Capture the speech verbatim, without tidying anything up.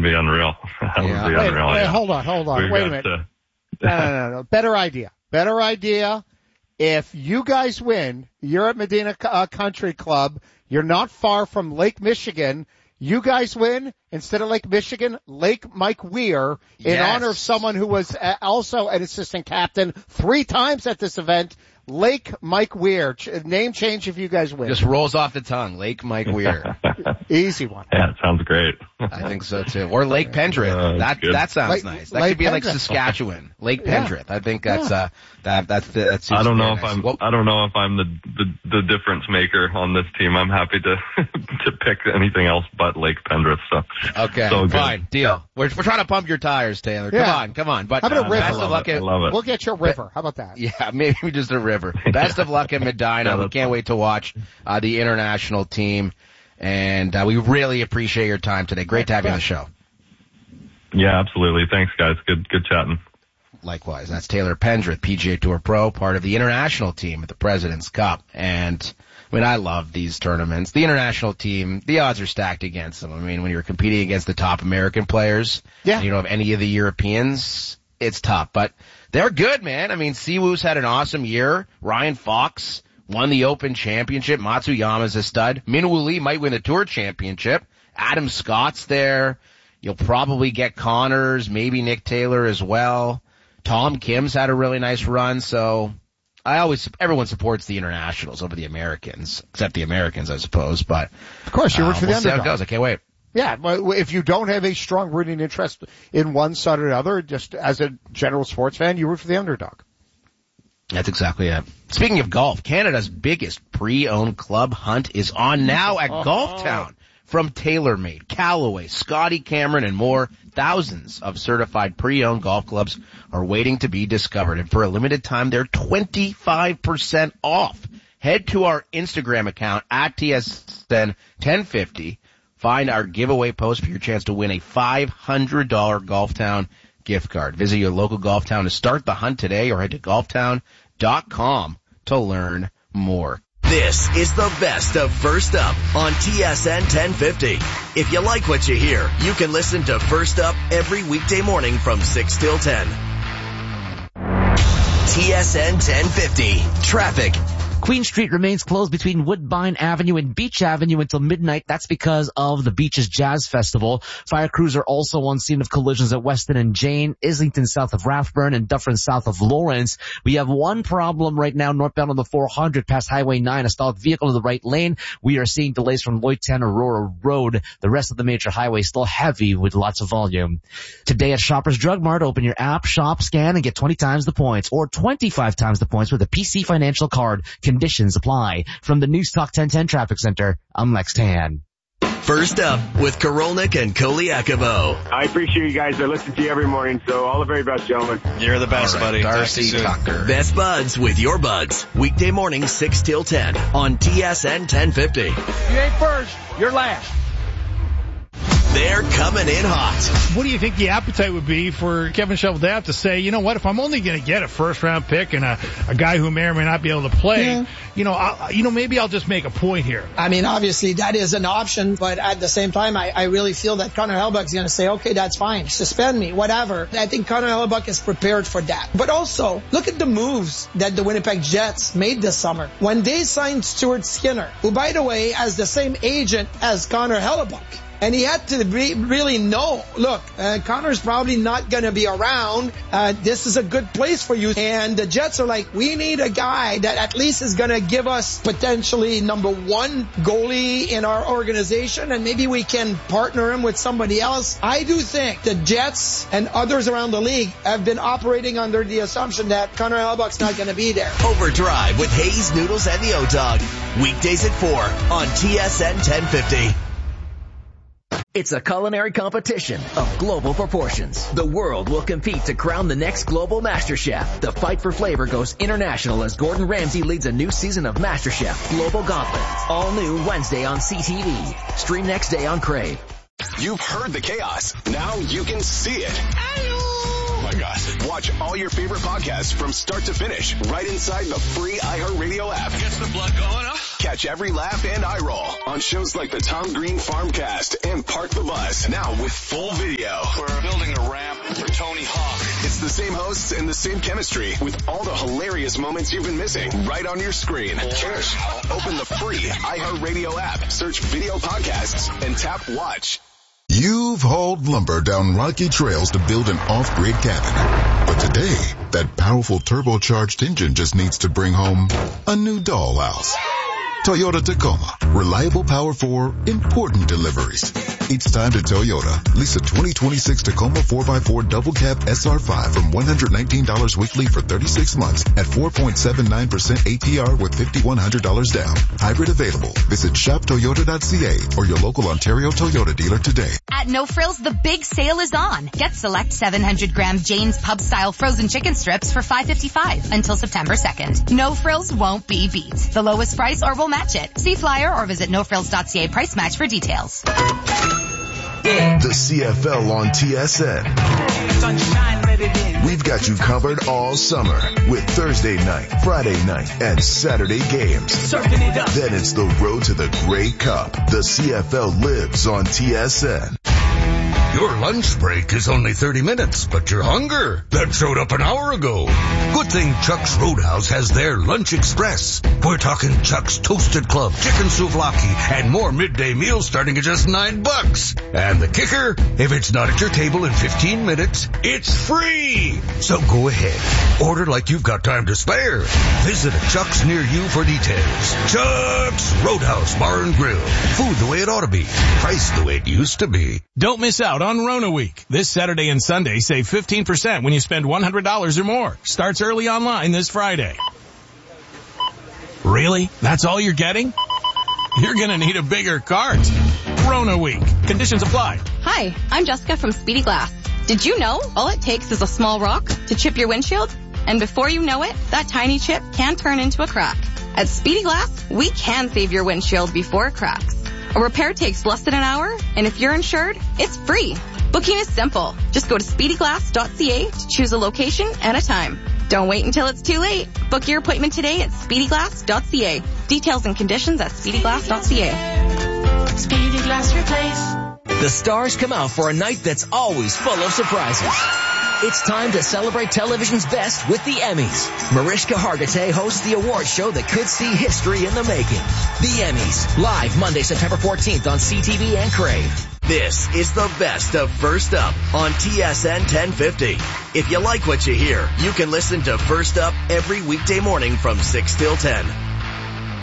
be unreal. That Yeah. would be wait, unreal. wait, yeah. hold on, hold on. We've wait a got minute. to- no, no, no, no. Better idea. Better idea. If you guys win, you're at Medina uh, Country Club. You're not far from Lake Michigan. You guys win, instead of Lake Michigan, Lake Mike Weir, in Yes. honor of someone who was uh, also an assistant captain three times at this event. Lake Mike Weir. Ch- name change if you guys win. Just rolls off the tongue. Lake Mike Weir. Easy one. Yeah, it sounds great. I think so too. Or Lake Pendrith. Uh, that good. that sounds Lake- nice. That Lake could be like Pendrith. Saskatchewan. Lake Yeah. Pendrith. I think that's uh that that's that's. I don't know if nice. I'm. Well, I don't know if I'm the, the the difference maker on this team. I'm happy to to pick anything else but Lake Pendrith. So okay, so good. fine, deal. We're we're trying to pump your tires, Taylor. Come Yeah. on, come on. But How about a uh, river? best I of love luck it. I at love it. We'll get you a river. How about that? yeah, maybe just a river. Best of luck at Medina. Yeah, we that's can't fine. wait to watch uh, the international team, and uh, we really appreciate your time today. Great to have you on the show. Yeah, absolutely. Thanks, guys. Good good chatting. Likewise, that's Taylor Pendrith, P G A Tour Pro, part of the international team at the President's Cup. And, I mean, I love these tournaments. The international team, the odds are stacked against them. I mean, when you're competing against the top American players, Yeah. and you don't have any of the Europeans, it's tough. But they're good, man. I mean, Siwoo's had an awesome year. Ryan Fox won the Open Championship. Matsuyama's a stud. Minwoo Lee might win the Tour Championship. Adam Scott's there. You'll probably get Connors, maybe Nick Taylor as well. Tom Kim's had a really nice run, so I always, everyone supports the internationals over the Americans, except the Americans, I suppose, but. Of course, you root uh, for the we'll see how it underdog. goes. I can't wait. Yeah, well, if you don't have a strong rooting interest in one side or the other, just as a general sports fan, you root for the underdog. That's exactly it. Speaking of golf, Canada's biggest pre-owned club hunt is on now at Golf Town. From TaylorMade, Callaway, Scotty Cameron, and more, thousands of certified pre-owned golf clubs are waiting to be discovered. And for a limited time, they're twenty-five percent off. Head to our Instagram account at T S N ten fifty. Find our giveaway post for your chance to win a five hundred dollars Golf Town gift card. Visit your local Golf Town to start the hunt today or head to golf town dot com to learn more. This is the best of First Up on T S N ten fifty. If you like what you hear, you can listen to First Up every weekday morning from six till ten. T S N ten fifty. Traffic. Queen Street remains closed between Woodbine Avenue and Beach Avenue until midnight. That's because of the Beach's Jazz Festival. Fire crews are also on scene of collisions at Weston and Jane, Islington south of Rathburn, and Dufferin south of Lawrence. We have one problem right now northbound on the four hundred past Highway nine, a stalled vehicle in the right lane. We are seeing delays from Lloydtown Aurora Road. The rest of the major highway is still heavy with lots of volume. Today at Shoppers Drug Mart, open your app, shop, scan, and get twenty times the points or twenty-five times the points with a P C Financial card. Conditions apply. From the News Talk ten ten Traffic Center, I'm Lex Tan. First Up with Korolnik and Koliakovo. I appreciate you guys. I listen to you every morning, so all the very best, gentlemen. You're the best, All right, buddy. Darcy Tucker. Best Buds with your buds. Weekday mornings six till ten on T S N ten fifty. You ain't first, you're last. They're coming in hot. What do you think the appetite would be for Kevin Shoveldaff to say, you know what, if I'm only going to get a first-round pick and a, a guy who may or may not be able to play, Yeah. you know, I'll, you know, maybe I'll just make a point here. I mean, obviously that is an option, but at the same time, I, I really feel that Connor Hellebuyck's going to say, okay, that's fine, suspend me, whatever. I think Connor Hellebuyck is prepared for that. But also, look at the moves that the Winnipeg Jets made this summer. When they signed Stuart Skinner, who, by the way, has the same agent as Connor Hellebuyck, and he had to re- really know, look, uh, Connor's probably not going to be around. Uh, this is a good place for you. And the Jets are like, we need a guy that at least is going to give us potentially number one goalie in our organization, and maybe we can partner him with somebody else. I do think the Jets and others around the league have been operating under the assumption that Connor Hellebuyck's not going to be there. Overdrive with Hayes, Noodles, and the O-Dog. Weekdays at four on T S N ten fifty. It's a culinary competition of global proportions. The world will compete to crown the next global master chef. The fight for flavor goes international as Gordon Ramsay leads a new season of MasterChef Global Gauntlet. All new Wednesday on C T V. Stream next day on Crave. You've heard the chaos. Now you can see it. Oh my gosh. Watch all your favorite podcasts from start to finish right inside the free iHeartRadio app. Gets the blood going, huh? Catch every laugh and eye roll on shows like the Tom Green Farmcast and Park the Bus, now with full video. We're building a ramp for Tony Hawk. It's the same hosts and the same chemistry with all the hilarious moments you've been missing right on your screen. Cheers. Open the free iHeartRadio app, search video podcasts, and tap watch. You've hauled lumber down rocky trails to build an off-grid cabin. But today, that powerful turbocharged engine just needs to bring home a new dollhouse. Toyota Tacoma. Reliable power for important deliveries. It's time to Toyota. Lease a twenty twenty-six Tacoma four by four double cab S R five from one hundred nineteen dollars weekly for thirty-six months at four point seven nine percent A P R with five thousand one hundred dollars down. Hybrid available. Visit shop toyota dot c a or your local Ontario Toyota dealer today. At No Frills, the big sale is on. Get select seven hundred gram Jane's Pub style frozen chicken strips for five dollars and fifty-five cents until September second. No Frills won't be beat. The lowest price or we'll match it. See flyer or visit no frills dot c a price match for details. The C F L on T S N. We've got you covered all summer with Thursday night, Friday night, and Saturday games. Then it's the road to the Grey Cup. The C F L lives on T S N. Your lunch break is only thirty minutes, but your hunger, that showed up an hour ago. Good thing Chuck's Roadhouse has their Lunch Express. We're talking Chuck's Toasted Club, Chicken Souvlaki, and more midday meals starting at just nine bucks. And the kicker, if it's not at your table in fifteen minutes, it's free. So go ahead, order like you've got time to spare. Visit a Chuck's near you for details. Chuck's Roadhouse Bar and Grill. Food the way it ought to be. Price the way it used to be. Don't miss out on Rona Week. This Saturday and Sunday, save fifteen percent when you spend one hundred dollars or more. Starts early online this Friday. Really? That's all you're getting? You're gonna need a bigger cart. Rona Week. Conditions apply. Hi, I'm Jessica from Speedy Glass. Did you know all it takes is a small rock to chip your windshield? And before you know it, that tiny chip can turn into a crack. At Speedy Glass, we can save your windshield before it cracks. A repair takes less than an hour, and if you're insured, it's free. Booking is simple. Just go to speedy glass dot c a to choose a location and a time. Don't wait until it's too late. Book your appointment today at speedy glass dot c a. Details and conditions at speedy glass dot c a. Speedy Glass Replace. The stars come out for a night that's always full of surprises. It's time to celebrate television's best with the Emmys. Mariska Hargitay hosts the award show that could see history in the making. The Emmys, live Monday, September fourteenth on C T V and Crave. This is the best of First Up on T S N ten fifty. If you like what you hear, you can listen to First Up every weekday morning from six till ten.